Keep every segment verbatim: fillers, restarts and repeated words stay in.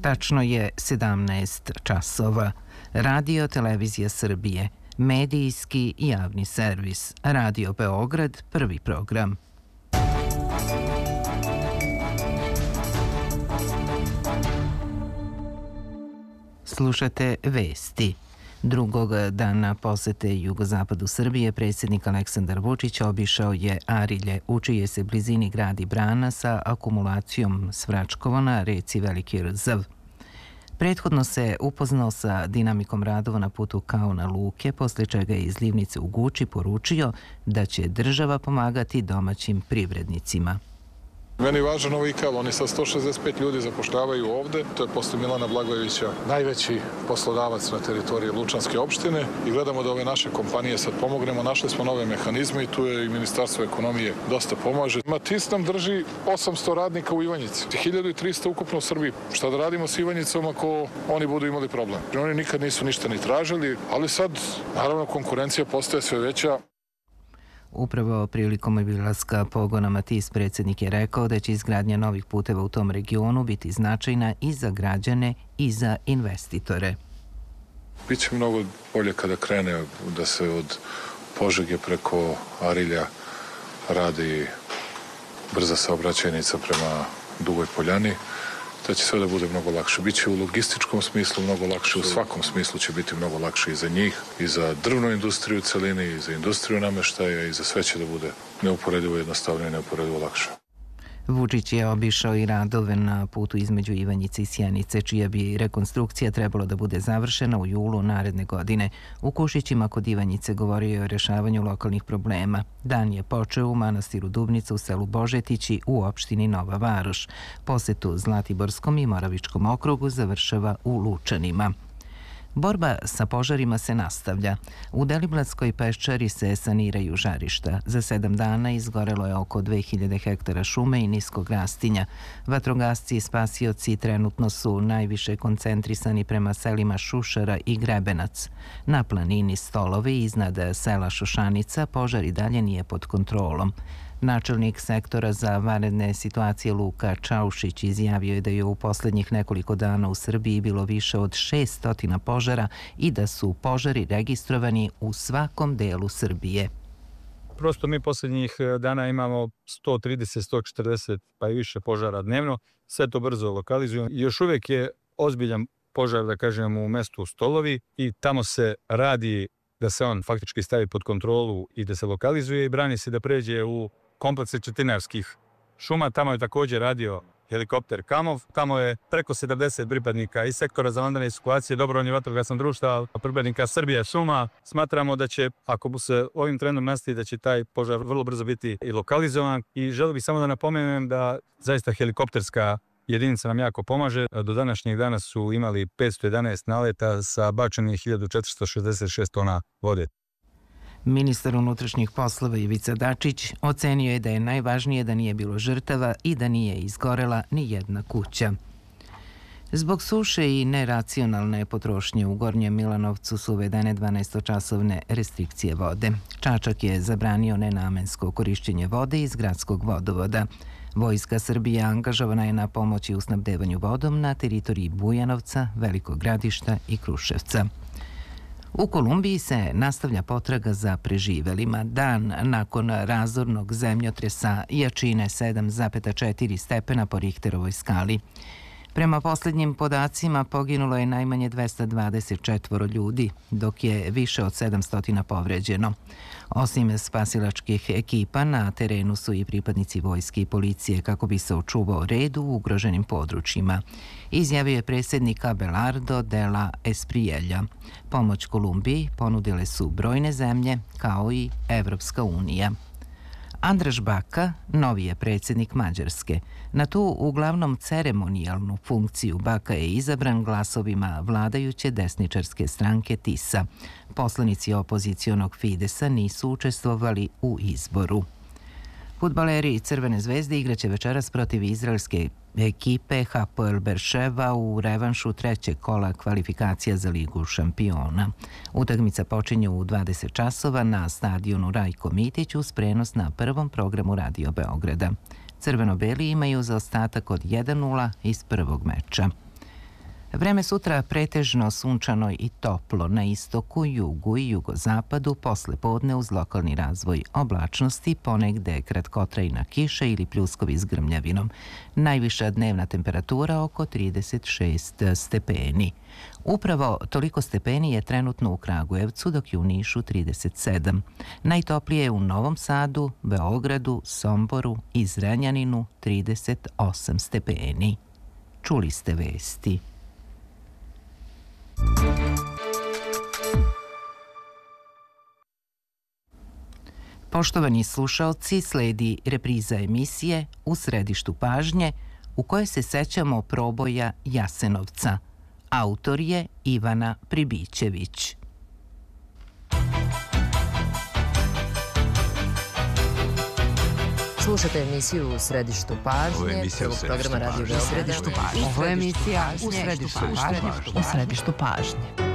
Tačno je sedamnaest časova. Radio Televizija Srbije, medijski javni servis. Radio Beograd, prvi program. Slušate vesti. Drugog dana posete jugozapadu Srbije predsjednik Aleksandar Vučić obišao je Arilje, u čijoj se blizini gradi brana sa akumulacijom Svračkovo na reci Veliki Rzav. Prethodno se upoznao sa dinamikom radova na putu Kauna Luke, poslije čega je iz Livnice u Guči poručio da će država pomagati domaćim privrednicima. Meni je važan ovaj Ikal, oni sa sto šezdeset pet ljudi zapošljavaju ovde, to je posle Milana Blagojevića najveći poslodavac na teritoriji Lučanske opštine i gledamo da ove naše kompanije sad pomognemo, našli smo nove mehanizme i tu je i Ministarstvo ekonomije dosta pomaže. Matis nam drži osamsto radnika u Ivanjici, hiljadu trista ukupno u Srbiji. Šta da radimo s Ivanjicom ako oni budu imali problem? Oni nikad nisu ništa ni tražili, ali sad, naravno, konkurencija postaje sve veća. Upravo prilikom obilaska pogona Matis predsjednik je rekao da će izgradnja novih puteva u tom regionu biti značajna i za građane i za investitore. Biće mnogo bolje kada krene da se od Požege preko Arilja radi brza saobraćajnica prema Dugoj Poljani. Da će sve da bude mnogo lakše. Biće u logističkom smislu mnogo lakše, u svakom smislu će biti mnogo lakše i za njih, i za drvnu industriju u celini, i za industriju nameštaja, i za sve će da bude neuporedivo jednostavnije i neuporedivo lakše. Vučić je obišao i radove na putu između Ivanjice i Sjenice, čija bi rekonstrukcija trebalo da bude završena u julu naredne godine. U Kušićima kod Ivanjice govorio je o rješavanju lokalnih problema. Dan je počeo u manastiru Dubnica u selu Božetići u opštini Nova Varoš. Posetu Zlatiborskom i Moravičkom okrugu završava u Lučanima. Borba sa požarima se nastavlja. U Deliblatskoj peščari se saniraju žarišta. Za sedam dana izgorelo je oko dve hiljade hektara šume i niskog rastinja. Vatrogasci i spasioci trenutno su najviše koncentrisani prema selima Šušara i Grebenac. Na planini Stolovi iznad sela Šošanica požar i dalje nije pod kontrolom. Načelnik sektora za vanredne situacije Luka Čaušić izjavio je da je u posljednjih nekoliko dana u Srbiji bilo više od šessto požara i da su požari registrovani u svakom delu Srbije. Prosto mi posljednjih dana imamo sto trideset, sto četrdeset pa i više požara dnevno. Sve to brzo lokalizujemo. Još uvijek je ozbiljan požar, da kažem, u mestu Stolovi i tamo se radi da se on faktički stavi pod kontrolu i da se lokalizuje i brani se da pređe u komplekse četinarskih šuma. Tamo je također radio helikopter Kamov. Tamo je preko sedamdeset pripadnika iz sektora za vanredne situacije, dobrovoljnih vatrogasnih društava, pripadnika Srbije šuma. Smatramo da će, ako se ovim trendom nastavi, da će taj požar vrlo brzo biti i lokalizovan. I želio bih samo da napomenem da zaista helikopterska jedinica nam jako pomaže. Do današnjeg dana su imali petsto jedanaest naleta sa bačenih hiljadu četiristo šezdeset šest tona vode. Ministar unutrašnjih poslova Ivica Dačić ocenio je da je najvažnije da nije bilo žrtava i da nije izgorela ni jedna kuća. Zbog suše i neracionalne potrošnje u Gornjem Milanovcu su uvedene dvanaestočasovne restrikcije vode. Čačak je zabranio nenamensko korišćenje vode iz gradskog vodovoda. Vojska Srbije angažovana je na pomoći u snabdevanju vodom na teritoriji Bujanovca, Velikog Gradišta i Kruševca. U Kolumbiji se nastavlja potraga za preživelima. Dan nakon razornog zemljotresa jačine sedam zarez četiri stepena po Richterovoj skali. Prema posljednjim podacima poginulo je najmanje dvesta dvadeset četvoro ljudi, dok je više od sedamsto povređeno. Osim spasilačkih ekipa, na terenu su i pripadnici vojske i policije kako bi se očuvao red u ugroženim područjima. Izjavio je predsjednik Abelardo de la Espriella. Pomoć Kolumbiji ponudile su brojne zemlje kao i Evropska unija. Andraš Baka, novi je predsjednik Mađarske. Na tu uglavnom ceremonijalnu funkciju Baka je izabran glasovima vladajuće desničarske stranke Tisa. Poslanici opozicionog Fidesa nisu učestvovali u izboru. Fudbaleri Crvene zvezde igraće večeras protiv izraelske ekipe Hapoel Berševa u revanšu trećeg kola kvalifikacija za Ligu šampiona. Utakmica počinje u dvadeset časova na stadionu Rajko Mitić uz prenos na prvom programu Radio Beograda. Crveno-beli imaju zaostatak od jedan nula iz prvog meča. Vreme sutra pretežno sunčano i toplo, na istoku, jugu i jugozapadu, posle podne uz lokalni razvoj oblačnosti, ponegde kratkotrajna kiša ili pljuskovi s grmljavinom. Najviša dnevna temperatura oko trideset šest stepeni. Upravo toliko stepeni je trenutno u Kragujevcu, dok je u Nišu trideset sedam. Najtoplije je u Novom Sadu, Beogradu, Somboru i Zrenjaninu trideset osam stepeni. Čuli ste vesti. Poštovani slušaoci, sledi repriza emisije U središtu pažnje, u kojoj se sećamo proboja Jasenovca. Autor je Ivana Pribićević. Slušate emisiju U središtu pažnje, prvog programa Radio Beograda. Ovo je emisija U središtu pažnje. U središtu pažnje.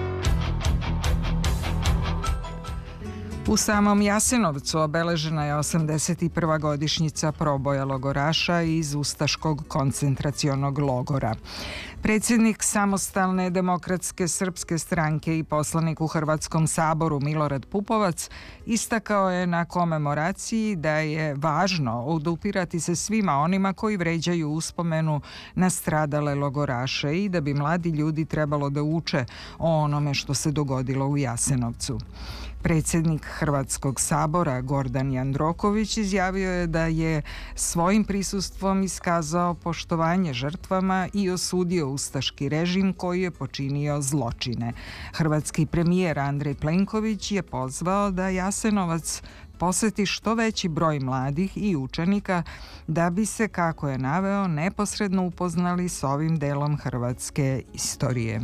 U samom Jasenovcu obeležena je osamdeset prva godišnjica proboja logoraša iz Ustaškog koncentracionog logora. Predsjednik Samostalne demokratske srpske stranke i poslanik u Hrvatskom saboru Milorad Pupovac istakao je na komemoraciji da je važno odupirati se svima onima koji vređaju uspomenu na stradale logoraše i da bi mladi ljudi trebalo da uče o onome što se dogodilo u Jasenovcu. Predsjednik Hrvatskog sabora Gordan Jandroković izjavio je da je svojim prisustvom iskazao poštovanje žrtvama i osudio ustaški režim koji je počinio zločine. Hrvatski premijer Andrej Plenković je pozvao da Jasenovac poseti što veći broj mladih i učenika da bi se, kako je naveo, neposredno upoznali s ovim delom hrvatske istorije.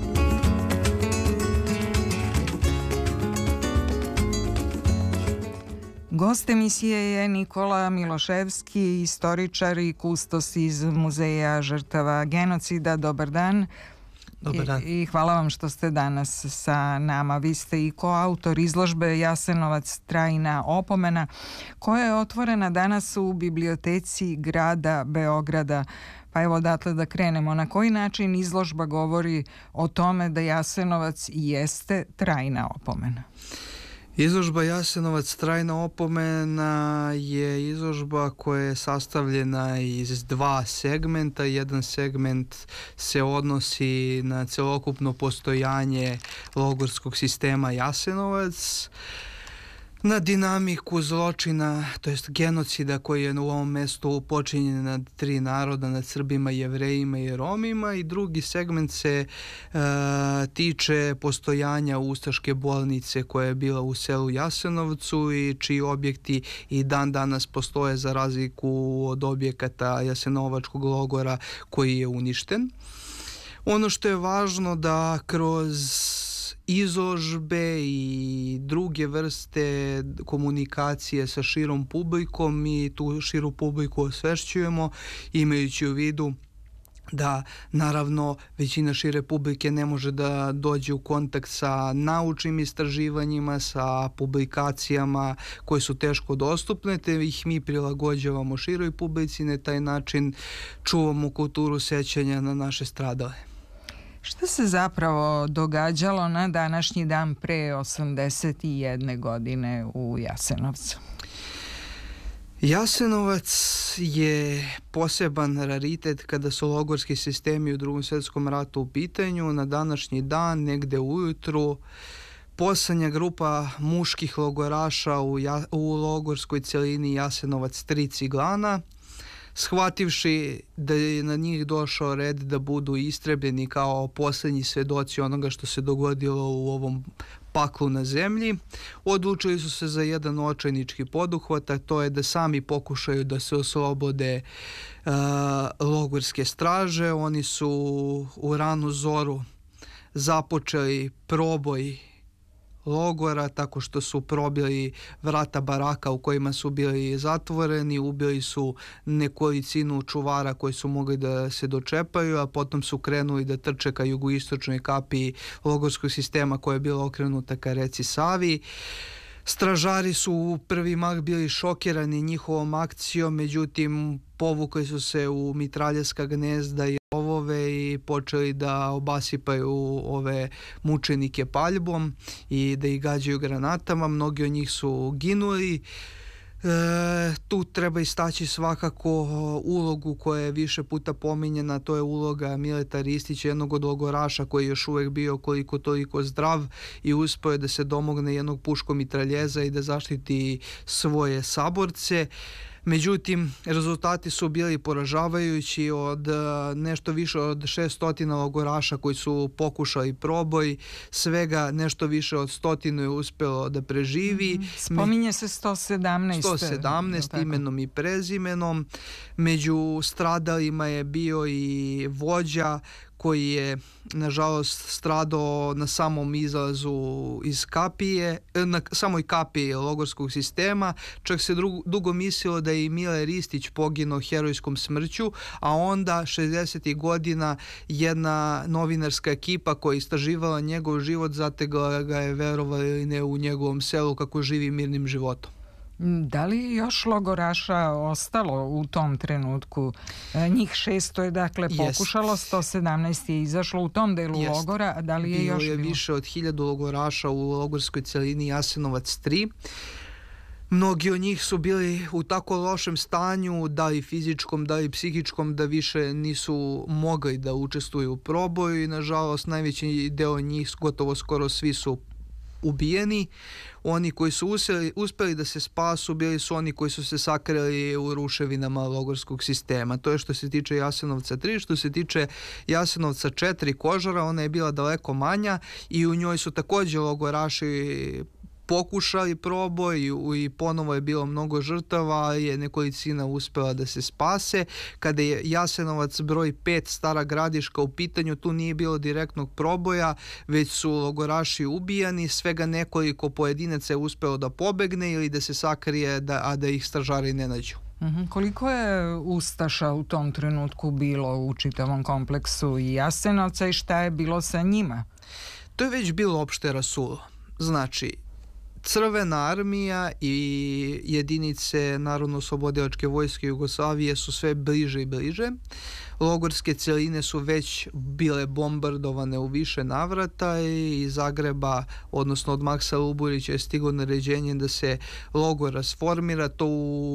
Gost emisije je Nikola Miloševski, istoričar i kustos iz Muzeja žrtava genocida. Dobar dan. Dobar dan. I, I hvala vam što ste danas sa nama. Vi ste i koautor izložbe Jasenovac trajna opomena, koja je otvorena danas u biblioteci grada Beograda. Pa evo odatle da krenemo. Na koji način izložba govori o tome da Jasenovac jeste trajna opomena? Izložba Jasenovac trajna opomena je izložba koja je sastavljena iz dva segmenta. Jedan segment se odnosi na celokupno postojanje logorskog sistema Jasenovac, na dinamiku zločina, to jest genocida koji je u ovom mestu počinjen nad tri naroda, nad Srbima, Jevrejima i Romima, i drugi segment se e, tiče postojanja ustaške bolnice koja je bila u selu Jasenovcu i čiji objekti i dan danas postoje, za razliku od objekata Jasenovačkog logora koji je uništen. Ono što je važno da kroz izložbe i druge vrste komunikacije sa širom publikom mi tu širu publiku osvešćujemo, imajući u vidu da naravno većina šire publike ne može da dođe u kontakt sa naučnim istraživanjima, sa publikacijama koje su teško dostupne, te ih mi prilagođavamo široj publici, na taj način čuvamo kulturu sećanja na naše stradale. Šta se zapravo događalo na današnji dan pre osamdeset jedne godine u Jasenovcu? Jasenovac je poseban raritet kada su logorski sistemi u Drugom svjetskom ratu u pitanju. Na današnji dan, negde ujutru, poslednja grupa muških logoraša u, ja, u logorskoj celini Jasenovac tri Ciglana, shvativši da je na njih došao red da budu istrebljeni kao poslednji svedoci onoga što se dogodilo u ovom paklu na zemlji, odlučili su se za jedan očajnički poduhvat, a to je da sami pokušaju da se oslobode uh, logorske straže. Oni su u ranu zoru započeli proboj logora tako što su probili vrata baraka u kojima su bili zatvoreni, ubili su nekolicinu čuvara koji su mogli da se dočepaju, a potom su krenuli da trče ka jugoistočnoj kapi logorskog sistema koja je bila okrenuta ka reci Savi. Stražari su u prvi mah bili šokirani njihovom akcijom, međutim povukli su se u mitraljeska gnezda i rovove i počeli da obasipaju ove mučenike paljbom i da ih gađaju granatama. Mnogi od njih su ginuli. E, tu treba istaći svakako ulogu koja je više puta pominjena, to je uloga Mileta Ristića, jednog od logoraša koji je još uvijek bio koliko toliko zdrav i uspio je da se domogne jednog puškomitraljeza i da zaštiti svoje saborce. Međutim, rezultati su bili poražavajući. Od nešto više od šeststotina logoraša koji su pokušali proboj, svega nešto više od stotinu je uspelo da preživi. Mm-hmm. Spominje se sto sedamnaest. sto sedamnaest imenom i prezimenom. Među stradalima je bio i vođa koji je, nažalost, stradao na samom izlazu iz kapije, na samoj kapiji logorskog sistema. Čak se drugo, dugo mislilo da je i Mile Ristić poginuo herojskom smrću, a onda šezdesetih godina jedna novinarska ekipa koja je istraživala njegov život zategla ga je, verovali ili ne, u njegovom selu kako živi mirnim životom. Da li je još logoraša ostalo u tom trenutku? Njih šesto je dakle pokušalo, sto sedamnaest je izašlo u tom delu Jest. logora, a da li je bilo još bilo? Bilo je više od hiljadu logoraša u logorskoj celini Jasenovac tri. Mnogi od njih su bili u tako lošem stanju, da li fizičkom, da li psihičkom, da više nisu mogli da učestvuju u proboju i nažalost najveći deo njih, gotovo skoro svi su ubijeni. Oni koji su uspjeli, uspjeli da se spasu bili su oni koji su se sakrili u ruševinama logorskog sistema. To je što se tiče Jasenovca tri. Što se tiče Jasenovca četiri, Kožara, ona je bila daleko manja i u njoj su također logoraši pokušali proboj i ponovo je bilo mnogo žrtava, ali je nekolicina uspjela da se spase. Kada je Jasenovac broj pet, Stara Gradiška, u pitanju, tu nije bilo direktnog proboja, već su logoraši ubijani, svega nekoliko pojedinaca je uspjelo da pobegne ili da se sakrije, da, a da ih stražari ne nađu. Mm-hmm. Koliko je ustaša u tom trenutku bilo u čitavom kompleksu i Jasenovca i šta je bilo sa njima? To je već bilo opšte rasulo. Znači, Crvena armija i jedinice Narodno-oslobodilačke vojske Jugoslavije su sve bliže i bliže. Logorske celine su već bile bombardovane u više navrata i iz Zagreba, odnosno od Maksa Luburića, je stiglo naređenje da se logor rasformira. To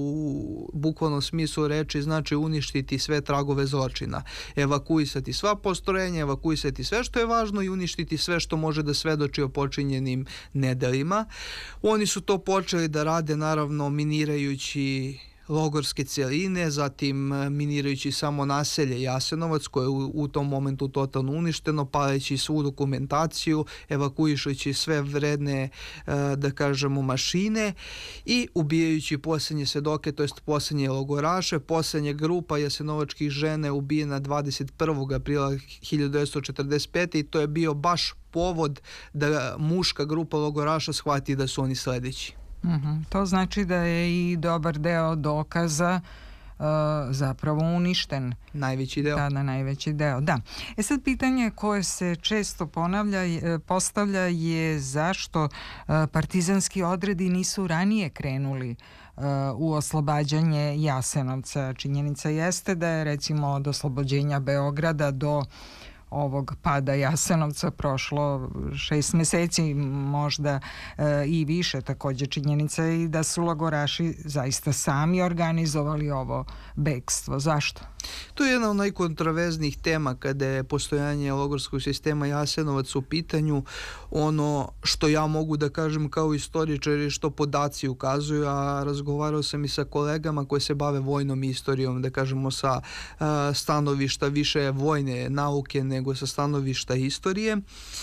u bukvalnom smislu reči znači uništiti sve tragove zločina. Evakuisati sva postrojenja, evakuisati sve što je važno i uništiti sve što može da svedoči o počinjenim nedelima. Oni su to počeli da rade, naravno, minirajući logorske celine, zatim minirajući samo naselje Jasenovac koje je u, u tom momentu totalno uništeno, paleći svu dokumentaciju, evakuišući sve vredne, da kažemo, mašine i ubijajući posljednje svedoke, to jest posljednje logoraše. Posljednja grupa jasenovačkih žena je ubijena dvadeset prvog aprila hiljadu devetsto četrdeset pete. i to je bio baš povod da muška grupa logoraša shvati da su oni sljedeći. Mm-hmm. To znači da je i dobar deo dokaza uh, zapravo uništen. Najveći deo. Da, da, najveći deo, da. E sad pitanje koje se često ponavlja, postavlja je zašto uh, partizanski odredi nisu ranije krenuli uh, u oslobađanje Jasenovca. Činjenica jeste da je recimo od oslobođenja Beograda do ovog pada Jasenovca prošlo šest mjeseci, možda e, i više. Također činjenica je i da su logoraši zaista sami organizovali ovo bekstvo. Zašto? To je jedna od najkontraverznijih tema kada je postojanje logorskog sistema Jasenovac u pitanju. Ono što ja mogu da kažem kao istoričar je što podaci ukazuju, a razgovarao sam i sa kolegama koji se bave vojnom istorijom, da kažemo sa uh, stanovišta više vojne nauke nego sa stanovišta istorije.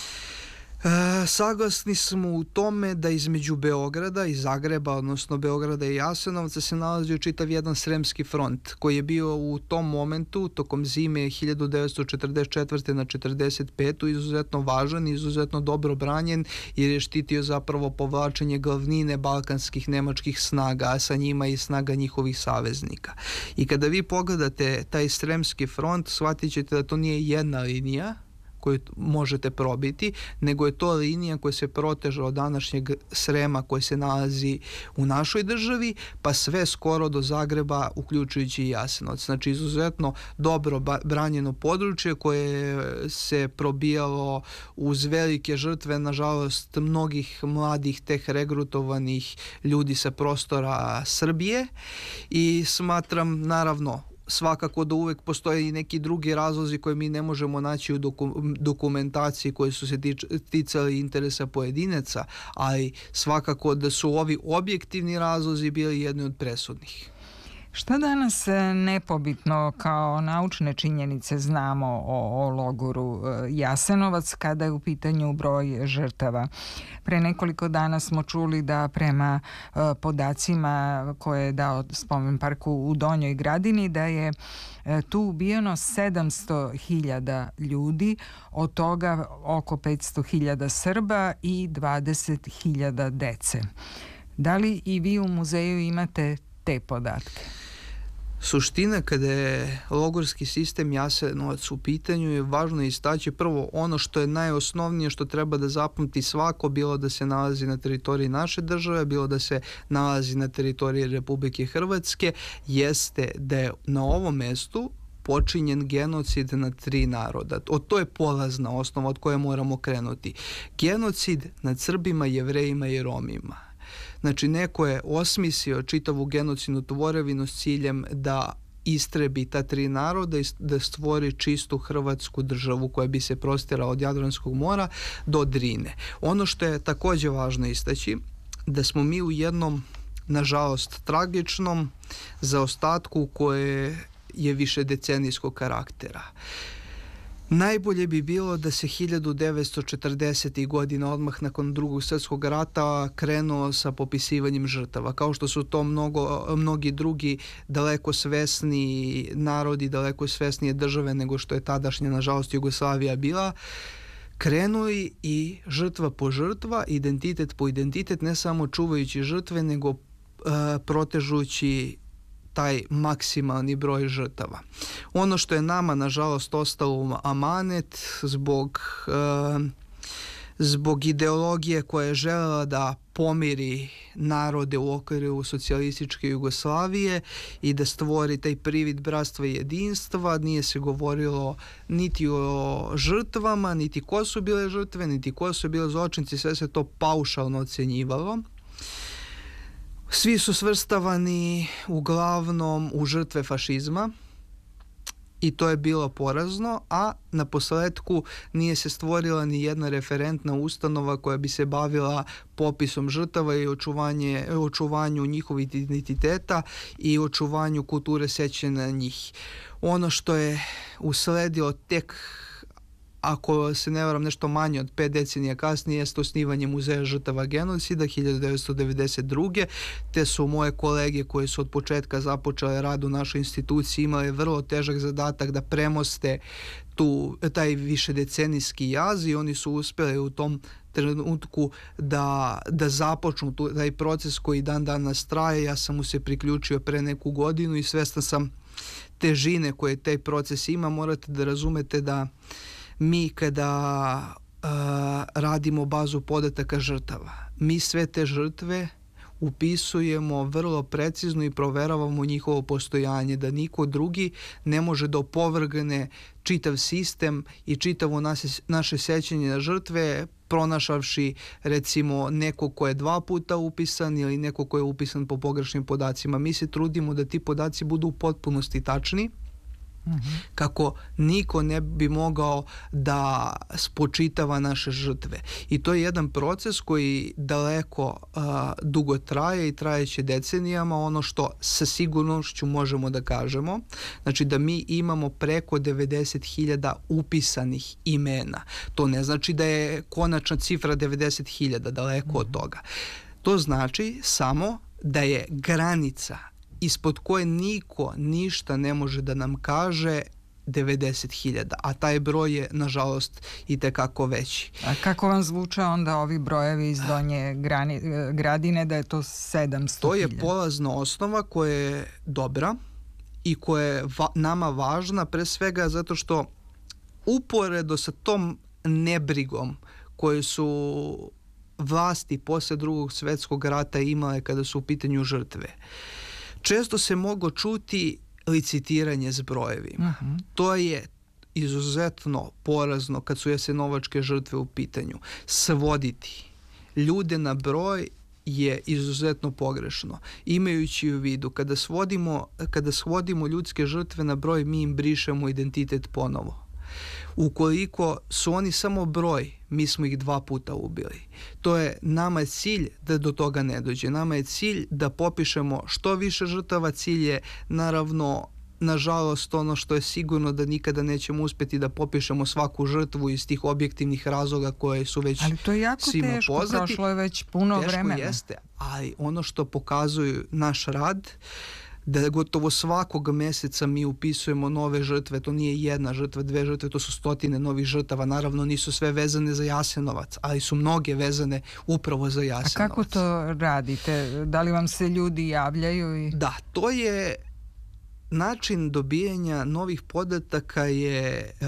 E, saglasni smo u tome da između Beograda i Zagreba, odnosno Beograda i Jasenovca, se nalazio čitav jedan Sremski front koji je bio u tom momentu, tokom zime hiljadu devetsto četrdeset četvrte na četrdeset petu izuzetno važan, izuzetno dobro branjen jer je štitio zapravo povlačenje glavnine balkanskih nemačkih snaga, a sa njima i snaga njihovih saveznika. I kada vi pogledate taj Sremski front, shvatit ćete da to nije jedna linija koju možete probiti, nego je to linija koja se proteže od današnjeg Srema koji se nalazi u našoj državi, pa sve skoro do Zagreba, uključujući i Jasenovac. Znači, izuzetno dobro branjeno područje koje se probijalo uz velike žrtve, nažalost, mnogih mladih teh regrutovanih ljudi sa prostora Srbije, i smatram, naravno, svakako da uvek postoje i neki drugi razlozi koje mi ne možemo naći u doku- dokumentaciji koji su se tič- ticali interesa pojedinaca, ali svakako da su ovi objektivni razlozi bili jedni od presudnih. Šta danas nepobitno kao naučne činjenice znamo o, o logoru Jasenovac kada je u pitanju broj žrtava? Pre nekoliko dana smo čuli da prema uh, podacima koje je dao spomen parku u Donjoj Gradini, da je uh, tu ubijeno sedamsto hiljada ljudi, od toga oko petsto hiljada Srba i dvadeset hiljada dece. Da li i vi u muzeju imate te podatke? Suština kada je logorski sistem Jasenovac u pitanju je važno istaći prvo ono što je najosnovnije, što treba da zapamti svako, bilo da se nalazi na teritoriji naše države, bilo da se nalazi na teritoriji Republike Hrvatske, jeste da je na ovom mestu počinjen genocid nad tri naroda. O, to je polazna osnova od koje moramo krenuti. Genocid nad Srbima, Jevrejima i Romima. Znači, neko je osmislio čitavu genocidnu tvorevinu s ciljem da istrebi ta tri naroda i da stvori čistu hrvatsku državu koja bi se prostirala od Jadranskog mora do Drine. Ono što je takođe važno istaći, da smo mi u jednom, nažalost, tragičnom zaostatku koje je više decenijskog karaktera. Najbolje bi bilo da se hiljadu devetsto četrdesetih godina, odmah nakon Drugog svjetskog rata, krenuo sa popisivanjem žrtava. Kao što su to mnogo, mnogi drugi daleko svesni narodi, daleko svesnije države nego što je tadašnja, nažalost, Jugoslavija bila, krenuli i žrtva po žrtva, identitet po identitet, ne samo čuvajući žrtve, nego uh, protežući taj maksimalni broj žrtava. Ono što je nama, nažalost, ostalo u amanet zbog, uh, zbog ideologije koja je želela da pomiri narode u okviru socijalističke Jugoslavije i da stvori taj privid bratstva i jedinstva, nije se govorilo niti o žrtvama, niti ko su bile žrtve, niti ko su bile zločinci, sve se to paušalno ocenjivalo. Svi su svrstavani uglavnom u žrtve fašizma i to je bilo porazno, a na posledku nije se stvorila ni jedna referentna ustanova koja bi se bavila popisom žrtava i očuvanje, očuvanju njihovih identiteta i očuvanju kulture sećanja na njih. Ono što je usledilo tek, ako se ne varam, nešto manje od pet decenija kasnije, jeste osnivanje Muzeja žrtava genocida hiljadu devetsto devedeset druge. Te su moje kolege koje su od početka započele rad u našoj instituciji imale vrlo težak zadatak da premoste tu, taj višedecenijski jaz, i oni su uspeli u tom trenutku da, da započnu tu, taj proces koji dan danas traje. Ja sam mu se priključio pre neku godinu i svestan sam težine koje taj proces ima. Morate da razumete da mi kada uh, radimo bazu podataka žrtava, mi sve te žrtve upisujemo vrlo precizno i proveravamo njihovo postojanje, da niko drugi ne može da opovrgne čitav sistem i čitavo naše, naše sećanje na žrtve, pronašavši recimo neko ko je dva puta upisan ili neko ko je upisan po pogrešnim podacima. Mi se trudimo da ti podaci budu u potpunosti tačni, Mm-hmm. kako niko ne bi mogao da spočitava naše žrtve. I to je jedan proces koji daleko uh, dugo traje i trajeće decenijama. Ono što sa sigurnošću možemo da kažemo, znači da mi imamo preko devedeset hiljada upisanih imena. To ne znači da je konačna cifra devedeset hiljada, daleko mm-hmm. od toga. To znači samo da je granica ispod koje niko ništa ne može da nam kaže devedeset hiljada, a taj broj je, nažalost, i tekako veći. A kako vam zvuče onda ovi brojevi iz Donje grani, Gradine da je to sedamsto hiljada? To je polazna osnova koja je dobra i koja je va, nama važna, pre svega zato što uporedo sa tom nebrigom koje su vlasti posle drugog svjetskog rata imale kada su u pitanju žrtve, često se moglo čuti licitiranje s brojevima. Uh-huh. To je izuzetno porazno kad su jasenovačke žrtve u pitanju. Svoditi ljude na broj je izuzetno pogrešno. Imajući u vidu, kada svodimo, kada svodimo ljudske žrtve na broj, mi im brišemo identitet ponovo. Ukoliko su oni samo broj, mi smo ih dva puta ubili. To je, nama je cilj da do toga ne dođe. Nama je cilj da popišemo što više žrtava. Cilj je, naravno, nažalost, ono što je sigurno da nikada nećemo uspjeti da popišemo svaku žrtvu iz tih objektivnih razloga koje su već svima poznati. Ali to je jako teško, poznati. Prošlo je već puno teško vremena. Teško jeste, ali ono što pokazuju naš rad, da gotovo svakog mjeseca mi upisujemo nove žrtve, to nije jedna žrtva, dve žrtve, to su stotine novih žrtava. Naravno nisu sve vezane za Jasenovac, ali su mnoge vezane upravo za Jasenovac. A kako to radite? Da li vam se ljudi javljaju? I... Da, to je način dobijanja novih podataka je uh,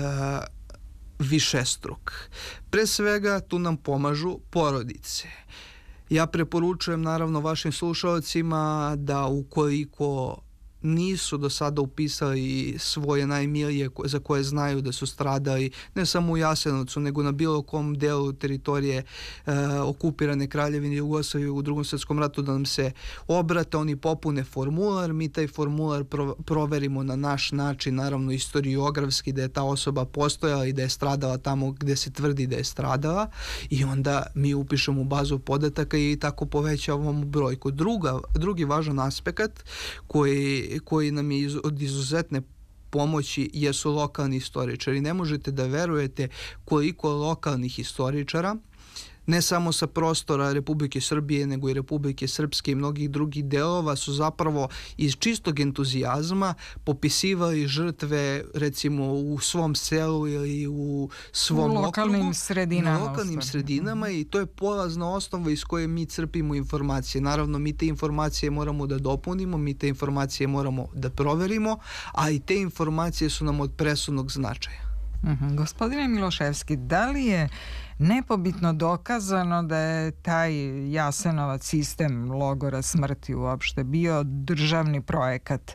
višestruk. Pre svega tu nam pomažu porodice. Ja preporučujem naravno vašim slušalcima da ukoliko nisu do sada upisali svoje najmilije za koje znaju da su stradali ne samo u Jasenovcu nego na bilo kom delu teritorije e, okupirane Kraljevine Jugoslavije u Drugom svjetskom ratu, da nam se obrate, oni popune formular, mi taj formular pro, proverimo na naš način, naravno historiografski, da je ta osoba postojala i da je stradala tamo gdje se tvrdi da je stradala, i onda mi upišemo u bazu podataka i tako povećavamo brojku. Druga, drugi važan aspekt koji koji nam je iz, od izuzetne pomoći jesu lokalni istoričari. Ne možete da verujete koliko lokalnih historičara, ne samo sa prostora Republike Srbije, nego i Republike Srpske i mnogih drugih delova, su zapravo iz čistog entuzijazma popisivali žrtve, recimo u svom selu ili u svom u lokalnim okrugu, sredinama, na lokalnim sredinama, i to je polazna osnova iz koje mi crpimo informacije. Naravno, mi te informacije moramo da dopunimo, mi te informacije moramo da proverimo, a i te informacije su nam od presudnog značaja. Uh-huh. Gospodine Miloševski, da li je nepobitno dokazano da je taj Jasenovac, sistem logora smrti uopšte, bio državni projekat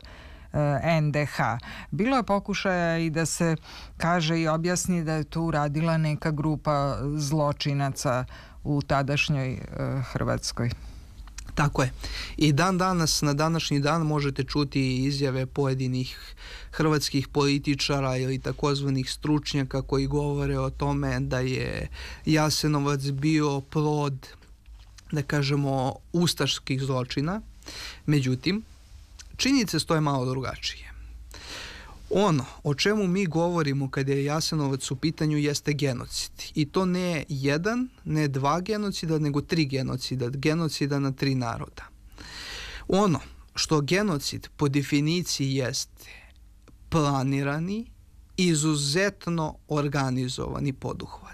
en de ha? Bilo je pokušaja i da se kaže i objasni da je tu radila neka grupa zločinaca u tadašnjoj uh, Hrvatskoj. Tako je. I dan danas, na današnji dan, možete čuti izjave pojedinih hrvatskih političara ili takozvanih stručnjaka koji govore o tome da je Jasenovac bio plod, da kažemo, ustaških zločina. Međutim, činjenice stoje malo drugačije. Ono o čemu mi govorimo kada je Jasenovac u pitanju jeste genocid. I to ne jedan, ne dva genocida, nego tri genocida. Genocida na tri naroda. Ono što genocid po definiciji jeste planirani, izuzetno organizovani poduhvat.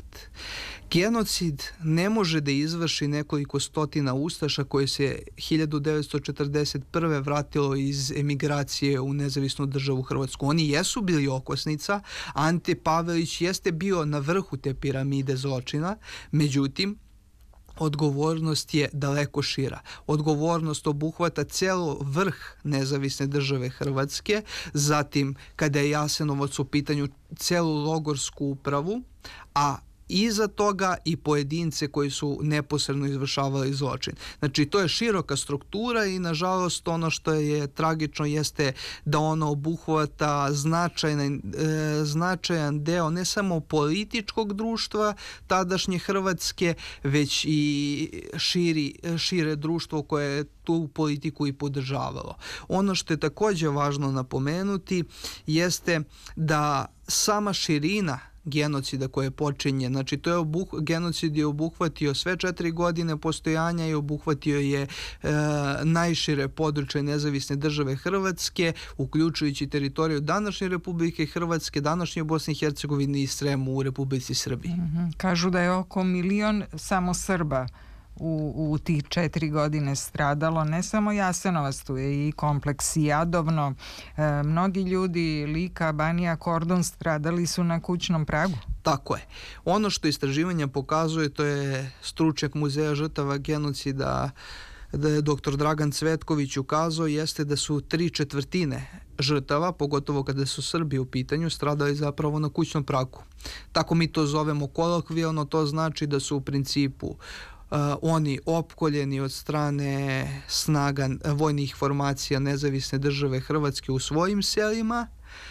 Genocid ne može da izvrši nekoliko stotina ustaša koje se hiljadu devetsto četrdeset prve vratilo iz emigracije u nezavisnu državu Hrvatsku. Oni jesu bili okosnica, Ante Pavelić jeste bio na vrhu te piramide zločina, međutim, odgovornost je daleko šira. Odgovornost obuhvata celo vrh nezavisne države Hrvatske, zatim kada je Jasenovac u pitanju celu logorsku upravu, a iza toga i pojedince koji su neposredno izvršavali zločin. Znači, to je široka struktura i, nažalost, ono što je tragično jeste da ono obuhvata značajan, e, značajan deo ne samo političkog društva tadašnje Hrvatske, već i širi, šire društvo koje je tu politiku i podržavalo. Ono što je također važno napomenuti jeste da sama širina genocida koje počinje, znači to je obuh, genocid je obuhvatio sve četiri godine postojanja i obuhvatio je e, najšire područje nezavisne države Hrvatske, uključujući teritoriju današnje Republike Hrvatske, današnje Bosne i Hercegovine i Sremu u Republici Srbiji. Mm-hmm. Kažu da je oko milion samo Srba u, u tih četiri godine stradalo. Ne samo Jasenovac, tu je i kompleks Jadovno. E, mnogi ljudi Lika, Banija, Kordun stradali su na kućnom pragu. Tako je. Ono što istraživanja pokazuje, to je stručnjak Muzeja žrtava genocida, da je doktor Dragan Cvetković ukazao, jeste da su tri četvrtine žrtava, pogotovo kada su Srbi u pitanju, stradali zapravo na kućnom pragu. Tako mi to zovemo kolokvijalno, to znači da su u principu uh, oni opkoljeni od strane snaga vojnih formacija Nezavisne države Hrvatske u svojim selima,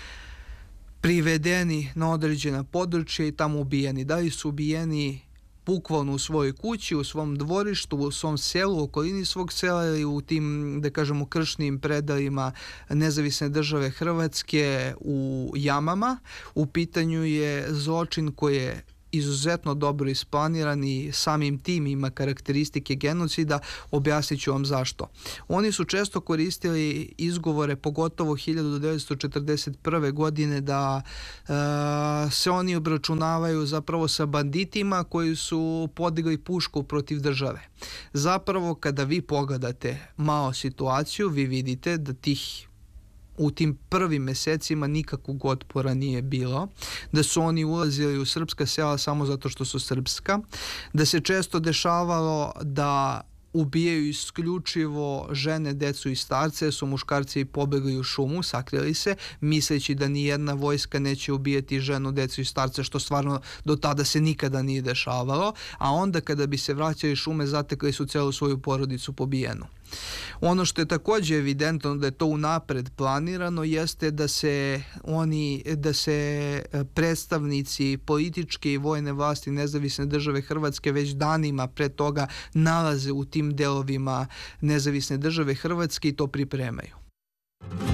privedeni na određena područja i tamo ubijeni. Da li su ubijeni bukvalno u svojoj kući, u svom dvorištu, u svom selu, u okolini svog sela ili u tim, da kažemo, kršnim predalima Nezavisne države Hrvatske u jamama. U pitanju je zločin koji je izuzetno dobro isplaniran i samim tim ima karakteristike genocida. Objasnit ću vam zašto. Oni su često koristili izgovore, pogotovo hiljadu devetsto četrdeset prve godine, da e, se oni obračunavaju zapravo sa banditima koji su podigli pušku protiv države. Zapravo, kada vi pogledate malo situaciju, vi vidite da tih u tim prvim mesecima nikakvog otpora nije bilo, da su oni ulazili u srpska sela samo zato što su srpska, da se često dešavalo da ubijaju isključivo žene, decu i starce, su muškarci i pobegli u šumu, sakrili se, misleći da ni jedna vojska neće ubijati ženu, decu i starce, što stvarno do tada se nikada nije dešavalo, a onda kada bi se vraćali šume, zatekli su celu svoju porodicu pobijenu. Ono što je također evidentno da je to unapred planirano jeste da se oni, da se predstavnici političke i vojne vlasti Nezavisne države Hrvatske već danima pre toga nalaze u tim delovima Nezavisne države Hrvatske i to pripremaju.